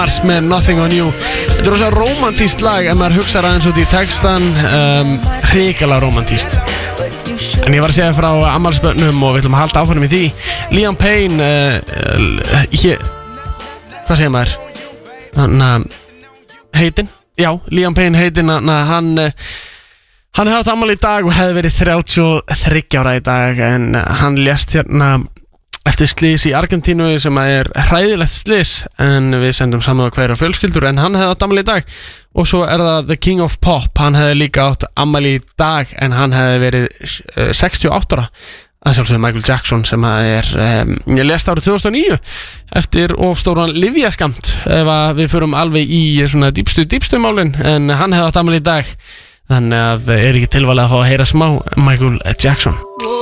með Nothing on You. Þetta er rosa romantískt lag ef maður hugsar aðeins út í textan, hrikalega romantískt. En ég var að segja frá afmælisbörnum og við ætlum að halda áfram í því. Liam Payne, hvað segir maður? Heitinn? Já, Liam Payne heitinn, hann hefði haft afmæli í dag og hefði verið 33 ára í dag, en hann lést hérna eftir slys í Argentínu sem er hræðilegt slys, en við sendum saman á hverja fjölskyldur, en hann hefði átt afmæli í dag. Og svo er það The King of Pop, hann hefði líka átt afmæli í dag, en hann hefði verið 68 ára. Það sjálfsögðu Michael Jackson sem er lést árið 2009 eftir ofstóran lyfjaskamt, ef við förum alveg í svona dýpstu málin, en hann hefði átt afmæli í dag, þannig að er ekki tilvalið að fá að heyra smá Michael Jackson.